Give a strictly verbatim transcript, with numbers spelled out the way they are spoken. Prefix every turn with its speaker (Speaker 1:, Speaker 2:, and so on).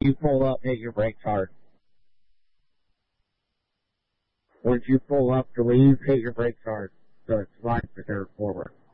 Speaker 1: you pull up, hit your brakes hard. Once you pull up to leave, hit your brakes hard, so it's slide to third forward.